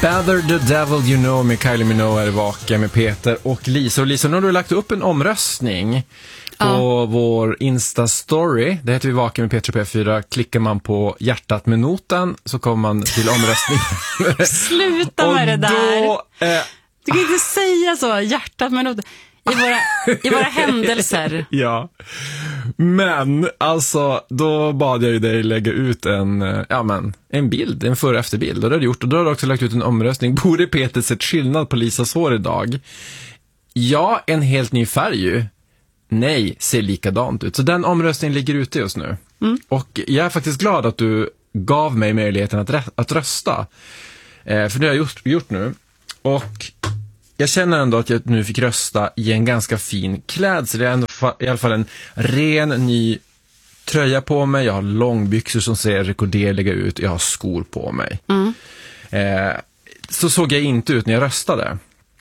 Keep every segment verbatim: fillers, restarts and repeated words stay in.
Better the Devil You Know med Kylie Minogue är vaken med Peter och Lisa. Och Lisa, nu har du lagt upp en omröstning på ja. vår Insta-story. Det heter vi Vaken med Peter P fyra. Klickar man på hjärtat med noten så kommer man till omröstning. Sluta med det där. Då, eh, du kan inte säga så, hjärtat med noten. I våra, I våra händelser. Ja. Men alltså, då bad jag ju dig lägga ut en, ja men, en bild, en före- och efterbild. Och det har du gjort. Och då har du också lagt ut en omröstning. Borde Peter sett skillnad på Lisas hår idag? Ja, en helt ny färg ju. Nej, ser likadant ut. Så den omröstningen ligger ute just nu. Mm. Och jag är faktiskt glad att du gav mig möjligheten att, rä- att rösta. Eh, för det har jag gjort, gjort nu. Och jag känner ändå att jag nu fick rösta i en ganska fin klädsel. Det är ändå fa- i alla fall en ren ny tröja på mig. Jag har långbyxor som ser rekorderliga ut. Jag har skor på mig. Mm. Eh, så såg jag inte ut när jag röstade.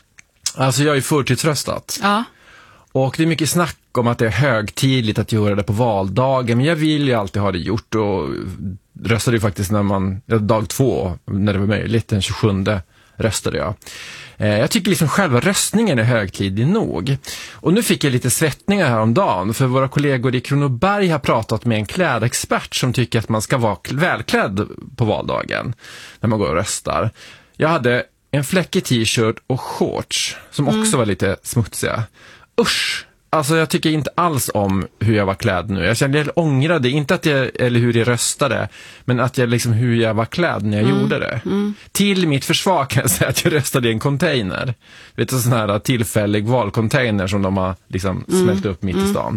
Alltså jag är förtidsröstat. Ja. Och det är mycket snack om att det är högtidligt att göra det på valdagen. Men jag vill ju alltid ha det gjort. Och röstade ju faktiskt när man, dag två, när det var möjligt, den tjugosjunde röstade jag. Jag tycker liksom själva röstningen är högtidlig nog. Och nu fick jag lite svettningar här om dagen. För våra kollegor i Kronoberg har pratat med en klädexpert som tycker att man ska vara välklädd på valdagen när man går och röstar. Jag hade en fläckig t-shirt och shorts som också mm. var lite smutsiga. Usch! Alltså jag tycker inte alls om hur jag var klädd nu. Jag kände jag ångrade, inte att jag, eller hur jag röstade, men att jag liksom hur jag var klädd när jag mm. gjorde det. Mm. Till mitt försvar kan jag säga att jag röstade i en container. Vet, en sån här tillfällig valcontainer som de har liksom mm. smält upp mitt mm. i stan.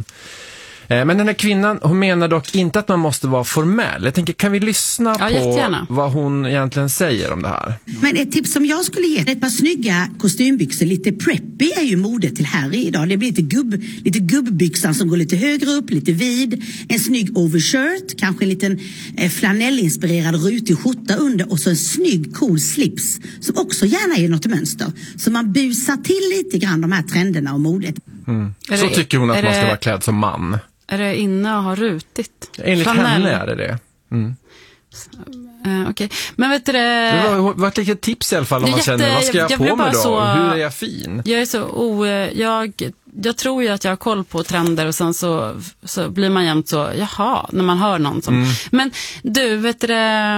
Men den här kvinnan, hon menar dock inte att man måste vara formell. Jag tänker, kan vi lyssna ja, på jättegärna. Vad hon egentligen säger om det här? Men ett tips som jag skulle ge, ett par snygga kostymbyxor, lite preppy är ju modet till här idag. Det blir lite, gubb, lite gubbbyxan som går lite högre upp, lite vid. En snygg overshirt, kanske en liten eh, flanellinspirerad rutig skjorta under och så en snygg cool slips som också gärna är något mönster. Så man busar till lite grann de här trenderna och modet. Mm. Så det, tycker hon att man ska det... vara klädd som man. Är det inne och har rutigt? Enligt Flanell. Henne är det det. Mm. Uh, Okej, okay. Men vet du det... Det var, var ett litet tips i alla fall om man jätte... känner, vad ska jag, jag på mig då? Så... Hur är jag fin? Jag är så o... Jag, jag tror ju att jag har koll på trender och sen så, så blir man jämt så, jaha, när man hör någon som... Mm. Men du, vet du det...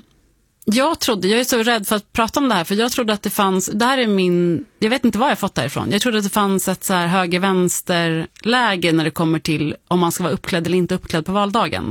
Jag trodde, jag är så rädd för att prata om det här, för jag trodde att det fanns, det här är min, jag vet inte var jag fått det ifrån. Jag trodde att det fanns ett så här höger-vänster-läge när det kommer till om man ska vara uppklädd eller inte uppklädd på valdagen.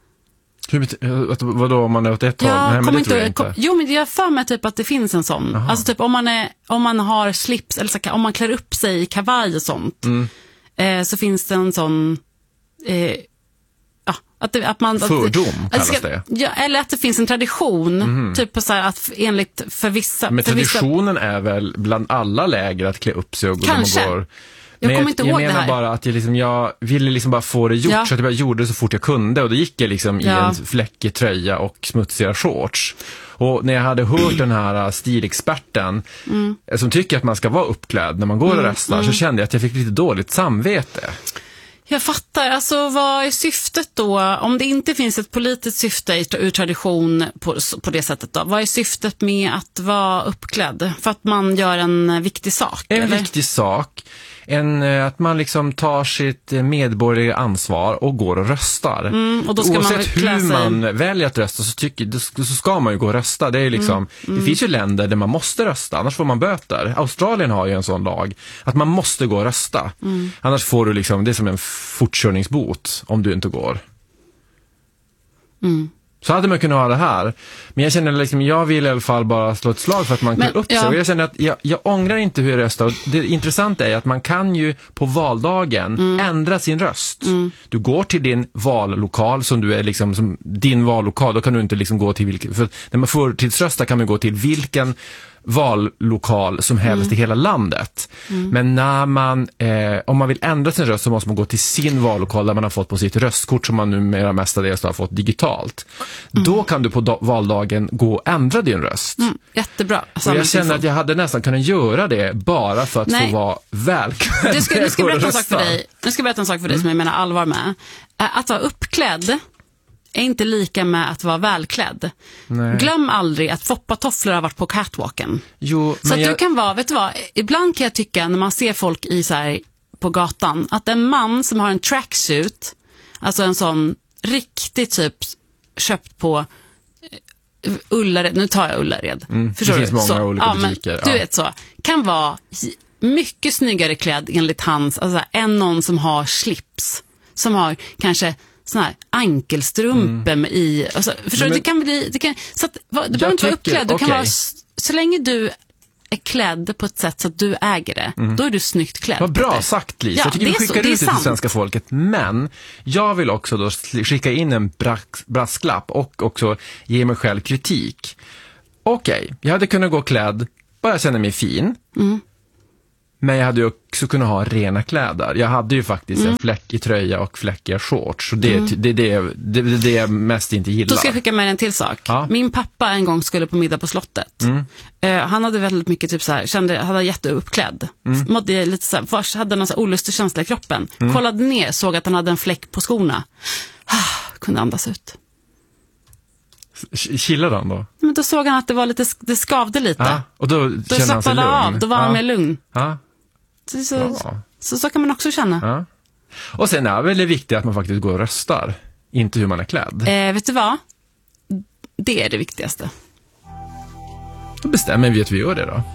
Hur, vadå om man är åt ett håll? Ja, Nej, men det inte, tror jag inte. Kom, jo, men jag för mig typ att det finns en sån. Aha. Alltså typ om man, är, om man har slips, eller så, om man klär upp sig i kavaj och sånt, mm. eh, så finns det en sån... Eh, Att det, att man, fördom att, kallas att ska, det. Ja, eller att det finns en tradition mm. typ på så här, att enligt för vissa... Men för traditionen vissa... är väl bland alla läger att klä upp sig och gå Kanske. Och går. Jag men kommer inte jag, ihåg jag menar det här. bara att jag, liksom, jag ville liksom bara få det gjort ja. Så att jag bara gjorde det så fort jag kunde. Och då gick jag liksom ja. I en fläckig tröja och smutsiga shorts. Och när jag hade hört den här stilexperten mm. som tycker att man ska vara uppklädd när man går mm. och röstar mm. så kände jag att jag fick lite dåligt samvete. Jag fattar. Alltså vad är syftet då? Om det inte finns ett politiskt syfte ur tradition på, på det sättet då. Vad är syftet med att vara uppklädd? För att man gör en viktig sak? En eller? viktig sak. En, att man liksom tar sitt medborgerliga ansvar och går och röstar. Mm, och då ska oavsett man hur man väljer att rösta så, tycker, så ska man ju gå och rösta. Det, är liksom, mm, mm. det finns ju länder där man måste rösta, annars får man böter. Australien har ju en sån lag att man måste gå och rösta. Mm. Annars får du liksom, det är som en fortkörningsbot om du inte går. Mm. Så hade man kunnat ha det här. Men jag känner liksom, jag vill i alla fall bara slå ett slag för att man kan upp sig. Ja. Och jag känner att jag, jag ångrar inte hur jag röstar. Och det intressanta är att man kan ju på valdagen mm. ändra sin röst. Mm. Du går till din vallokal som du är liksom, som din vallokal. Då kan du inte liksom gå till vilken, för när man får tidsrösta kan man gå till vilken vallokal som helst mm. i hela landet. Mm. Men när man, eh, om man vill ändra sin röst så måste man gå till sin vallokal där man har fått på sitt röstkort som man numera mestadels har fått digitalt. Mm. Då kan du på do- valdagen gå och ändra din röst. Mm. Jättebra. Och jag känner att jag hade nästan kunnat göra det bara för att Nej. få vara välklädd. Du ska, du ska berätta en sak för dig. Nu ska jag berätta en sak för dig mm. som jag menar allvar med. Att vara uppklädd är inte lika med att vara välklädd. Nej. Glöm aldrig att foppatofflor har varit på catwalken. Jo, så men att jag... du kan vara, vet du vad, ibland kan jag tycka när man ser folk i så här på gatan, att en man som har en tracksuit, alltså en sån riktigt typ köpt på Ullared, nu tar jag Ullared. Mm, Förstår det finns du? många så, olika ja, butiker. Men, ja. du vet så, kan vara mycket snyggare klädd enligt hans, alltså, än någon som har slips, som har kanske sån här ankelstrumpor mm. i, alltså, förstår men, du, det kan bli, det kan, så att, du behöver inte vara uppklädd, du okay. kan vara, så länge du är klädd på ett sätt så att du äger det, mm. då är du snyggt klädd. Vad bra sagt, Lisa. Ja, jag tycker vi skickar så, ut det till svenska folket. Men jag vill också då skicka in en brask, brasklapp och också ge mig själv kritik. Okej, okay, jag hade kunnat gå klädd, bara känna mig fin. Mm. Men jag hade ju också kunnat ha rena kläder. Jag hade ju faktiskt mm. en fläckig tröja och fläckiga shorts. Så det är mm. det, det, det, det, det jag mest inte gillar. Då ska jag skicka med en till sak. Ja. Min pappa en gång skulle på middag på slottet. Mm. Uh, han hade väldigt mycket typ så här, kände, han var jätteuppklädd. Mm. Mådde lite så här, först hade någon så här olustig känsla i kroppen. Mm. Kollade ner, såg att han hade en fläck på skorna. Ah, kunde andas ut. Chillade han då? Men då såg han att det var lite, det skavde lite. Ja, och då, då kände han sig lugn. Av, då var ja. han mer lugn. Ja. Så, så, så, så kan man också känna. Ja. Och sen är väl det viktigt att man faktiskt går och röstar. Inte hur man är klädd. Eh, vet du vad? Det är det viktigaste. Då bestämmer vi att vi gör det då.